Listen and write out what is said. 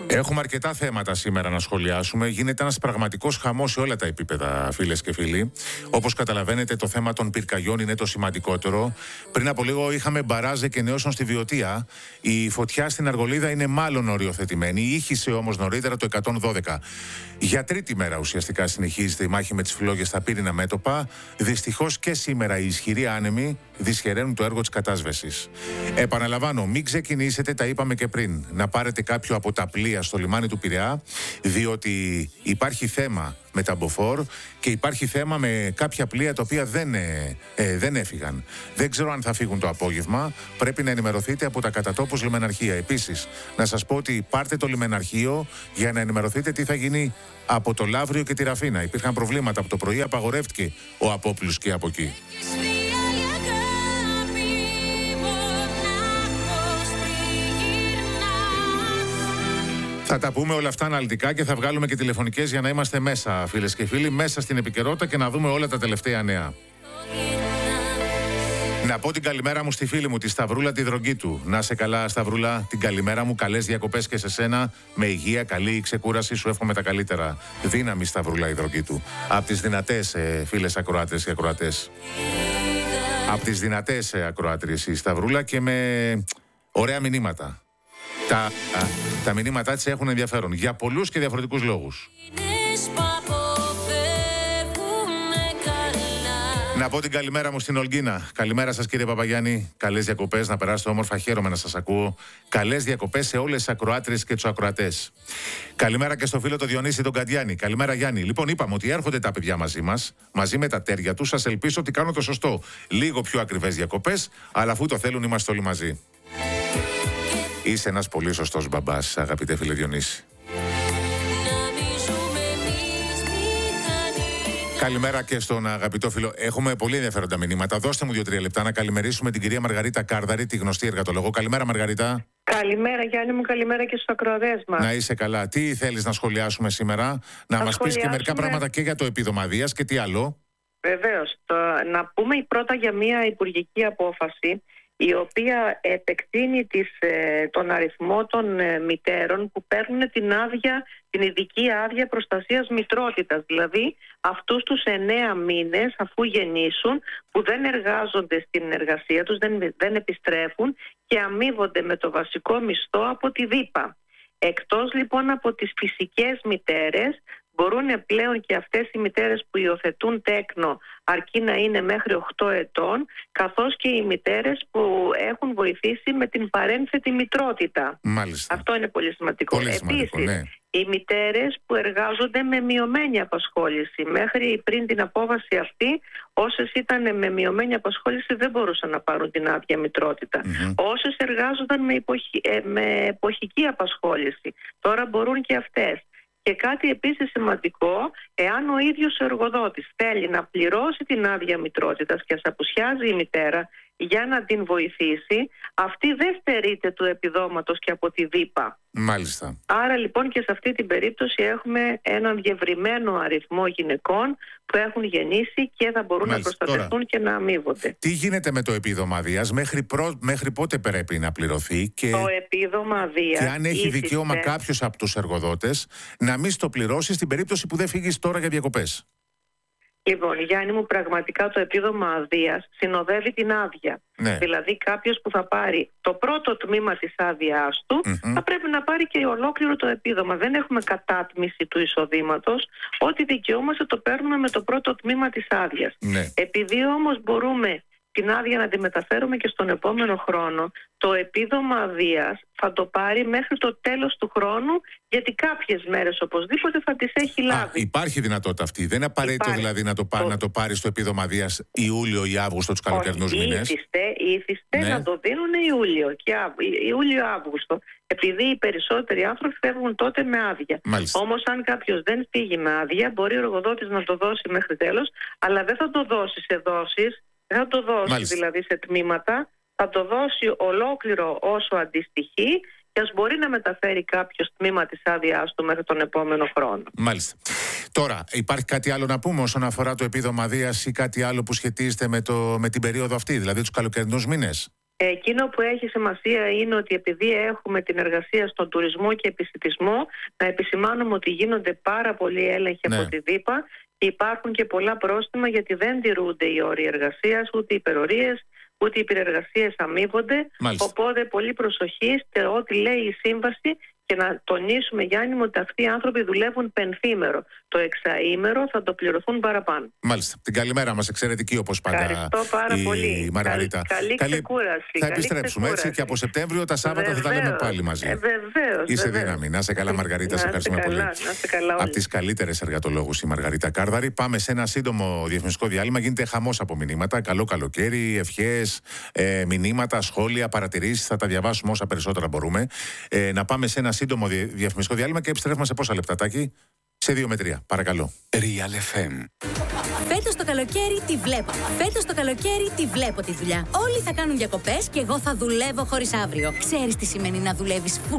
Έχουμε αρκετά θέματα σήμερα να σχολιάσουμε. Γίνεται ένας πραγματικός χαμός σε όλα τα επίπεδα, φίλες και φίλοι. Όπως καταλαβαίνετε, το θέμα των πυρκαγιών είναι το σημαντικότερο. Πριν από λίγο είχαμε μπαράζ εκενεώσεων στη Βιωτία. Η φωτιά στην Αργολίδα είναι μάλλον οριοθετημένη. Ήχησε όμως νωρίτερα το 112. Για τρίτη μέρα ουσιαστικά συνεχίζεται η μάχη με τις φλόγες στα πύρινα μέτωπα. Δυστυχώς και σήμερα οι ισχυροί άνεμοι δυσχεραίνουν το έργο της κατάσβεσης. Επαναλαμβάνω, μην ξεκινήσετε, τα είπαμε και πριν, να πάρετε κάποιο από τα πλοία στο λιμάνι του Πειραιά, διότι υπάρχει θέμα με τα μποφόρ και υπάρχει θέμα με κάποια πλοία τα οποία δεν έφυγαν. Δεν ξέρω αν θα φύγουν το απόγευμα. Πρέπει να ενημερωθείτε από τα κατατόπους λιμεναρχεία. Επίσης, να σας πω ότι πάρτε το λιμεναρχείο για να ενημερωθείτε τι θα γίνει από το Λαύριο και τη Ραφίνα. Υπήρχαν προβλήματα από το πρωί, απαγορεύτηκε ο απόπλους και από εκεί. Θα τα πούμε όλα αυτά αναλυτικά και θα βγάλουμε και τηλεφωνικές για να είμαστε μέσα, φίλες και φίλοι, μέσα στην επικαιρότητα και να δούμε όλα τα τελευταία νέα. Να πω την καλημέρα μου στη φίλη μου, τη Σταυρούλα τη Δρογκίτου. Να σε καλά, Σταυρούλα, την καλημέρα μου. Καλές διακοπές και σε σένα. Με υγεία, καλή ξεκούραση. Σου εύχομαι τα καλύτερα. Δύναμη, Σταυρούλα η Δρογκίτου. Από τις δυνατές φίλες ακροάτρες και ακροατές. Από τις δυνατές ακροάτριες η Σταυρούλα και με ωραία μηνύματα. Τα μηνύματά της έχουν ενδιαφέρον για πολλούς και διαφορετικούς λόγους. Να πω την καλημέρα μου στην Ολγκίνα. Καλημέρα σας, κύριε Παπαγιάννη. Καλές διακοπές, να περάσετε όμορφα. Χαίρομαι να σας ακούω. Καλές διακοπές σε όλες τις ακροάτριες και τους ακροατές. Καλημέρα και στο φίλο το Διονύση τον Καντιάνη. Καλημέρα, Γιάννη. Λοιπόν, είπαμε ότι έρχονται τα παιδιά μαζί μας, μαζί με τα τέρια τους. Σας ελπίσω ότι κάνω το σωστό. Λίγο πιο ακριβές διακοπές, αλλά αφού το θέλουν, είμαστε όλοι μαζί. Είσαι ένας πολύ σωστός μπαμπάς, αγαπητέ φίλε Διονύση. Καλημέρα και στον αγαπητό φίλο. Έχουμε πολύ ενδιαφέροντα μηνύματα. Δώστε μου 2-3 λεπτά να καλημερίσουμε την κυρία Μαργαρίτα Κάρδαρη, τη γνωστή εργατολόγο. Καλημέρα, Μαργαρίτα. Καλημέρα, Γιάννη μου, καλημέρα και στους ακροατές μας. Να είσαι καλά. Τι θέλεις να σχολιάσουμε σήμερα, να μας πεις και μερικά πράγματα και για το επίδομα Δίας και τι άλλο. Βεβαίως. Να πούμε πρώτα για μια υπουργική απόφαση, η οποία επεκτείνει τον αριθμό των μητέρων που παίρνουν την ειδική άδεια προστασίας μητρότητας. Δηλαδή αυτούς τους 9 μήνες αφού γεννήσουν, που δεν εργάζονται στην εργασία τους, δεν επιστρέφουν και αμείβονται με το βασικό μισθό από τη ΔΥΠΑ. Εκτός λοιπόν από τις φυσικές μητέρες, μπορούν πλέον και αυτές οι μητέρες που υιοθετούν τέκνο, αρκεί να είναι μέχρι 8 ετών, καθώς και οι μητέρες που έχουν βοηθήσει με την παρένθετη μητρότητα. Μάλιστα. Αυτό είναι πολύ σημαντικό. Πολύ σημαντικό, Επίσης, ναι. οι μητέρες που εργάζονται με μειωμένη απασχόληση. Μέχρι πριν την απόφαση αυτή, όσες ήταν με μειωμένη απασχόληση δεν μπορούσαν να πάρουν την άδεια μητρότητα. Όσες εργάζονταν με εποχική απασχόληση, τώρα μπορούν και αυτές. Και κάτι επίσης σημαντικό, εάν ο ίδιος ο εργοδότης θέλει να πληρώσει την άδεια μητρότητας και ας απουσιάζει η μητέρα για να την βοηθήσει, αυτή δεν στερείται του επιδόματος και από τη ΔΥΠΑ. Μάλιστα. Άρα λοιπόν και σε αυτή την περίπτωση έχουμε έναν διευρυμένο αριθμό γυναικών που έχουν γεννήσει και θα μπορούν να προστατευτούν και να αμείβονται. Τι γίνεται με το επίδομα Δίας, μέχρι πότε πρέπει να πληρωθεί και το επίδομα Δίας, και αν έχει δικαίωμα κάποιος από τους εργοδότες να μην στο πληρώσει στην περίπτωση που δεν φύγεις τώρα για διακοπές. Λοιπόν, Γιάννη μου, πραγματικά το επίδομα αδείας συνοδεύει την άδεια. Ναι. Δηλαδή κάποιος που θα πάρει το πρώτο τμήμα της άδειάς του θα πρέπει να πάρει και ολόκληρο το επίδομα. Δεν έχουμε κατάτμιση του εισοδήματος. Ό,τι δικαιούμαστε το παίρνουμε με το πρώτο τμήμα της άδειας. Ναι. Επειδή όμως μπορούμε την άδεια να τη μεταφέρουμε και στον επόμενο χρόνο, το επίδομα αδείας θα το πάρει μέχρι το τέλος του χρόνου, γιατί κάποιες μέρες οπωσδήποτε θα τις έχει λάβει. Υπάρχει δυνατότητα αυτή. Δεν είναι απαραίτητο δηλαδή να το πάρει το επίδομα Δίας Ιούλιο ή Αύγουστο, τους καλοκαιρινούς μήνες. Ήθιστε να το δίνουν Ιούλιο-Αύγουστο, επειδή οι περισσότεροι άνθρωποι φεύγουν τότε με άδεια. Όμως αν κάποιος δεν φύγει με άδεια, μπορεί ο εργοδότης να το δώσει μέχρι τέλος, αλλά δεν θα το δώσει σε δόσεις. Δεν θα το δώσει δηλαδή σε τμήματα, θα το δώσει ολόκληρο όσο αντιστοιχεί και ας μπορεί να μεταφέρει κάποιος τμήμα της άδειάς του μέχρι τον επόμενο χρόνο. Μάλιστα. Τώρα, υπάρχει κάτι άλλο να πούμε όσον αφορά το επίδομα Δίας ή κάτι άλλο που σχετίζεται με την περίοδο αυτή, δηλαδή τους καλοκαιρινούς μήνες? Εκείνο που έχει σημασία είναι ότι επειδή έχουμε την εργασία στον τουρισμό και επιστημισμό, να επισημάνουμε ότι γίνονται πάρα πολλοί έλεγχοι από τη ΔΥΠΑ και υπάρχουν και πολλά πρόστιμα γιατί δεν τηρούνται οι όροι εργασίας, ούτε οι υπερορίες, ούτε οι υπερεργασίες αμείβονται. Οπότε πολύ προσοχή σε ό,τι λέει η σύμβαση και να τονίσουμε, Γιάννη μου, ότι αυτοί οι άνθρωποι δουλεύουν πενθήμερο. Το εξαήμερο θα το πληρωθούν παραπάνω. Μάλιστα. Την καλημέρα μας, εξαιρετική όπως πάντα. Ευχαριστώ πάρα πολύ. Η Μαργαρίτα. Καλή ξεκούραση. Θα επιστρέψουμε έτσι και από Σεπτέμβριο τα Σάββατα θα τα λέμε πάλι μαζί. Βεβαίως. Είσαι δύναμη. Να είσαι καλά, Μαργαρίτα. Σε ευχαριστούμε πολύ. Από τις καλύτερες εργατολόγους η Μαργαρίτα Κάρδαρη. Πάμε σε ένα σύντομο διαφημιστικό διάλειμμα. Γίνεται χαμός από μηνύματα. Καλό καλοκαίρι, ευχές, μηνύματα, σχόλια, παρατηρήσεις. Θα τα διαβάσουμε όσα περισσότερα μπορούμε. Να πάμε σε ένα σύντομο διαφημιστικό διάλειμμα και επιστρέφουμε σε πόσα λεπτά, Τάκη? Σε 2 με 3. Παρακαλώ. Real FM. Φέτος το καλοκαίρι τη βλέπω. Φέτος το καλοκαίρι τη βλέπω τη δουλειά. Όλοι θα κάνουν διακοπές και εγώ θα δουλεύω χωρίς αύριο. Ξέρεις τι σημαίνει να δουλεύεις